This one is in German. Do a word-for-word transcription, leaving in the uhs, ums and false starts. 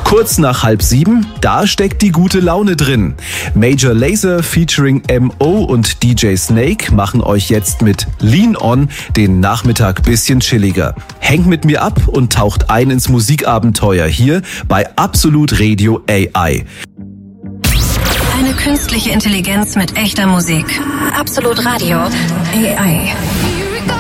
Kurz nach halb sieben, da steckt die gute Laune drin. Major Lazer featuring M O und D J Snake machen euch jetzt mit Lean On den Nachmittag bisschen chilliger. Hängt mit mir ab und taucht ein ins Musikabenteuer hier bei Absolut Radio A I. Eine künstliche Intelligenz mit echter Musik. Absolut Radio A I.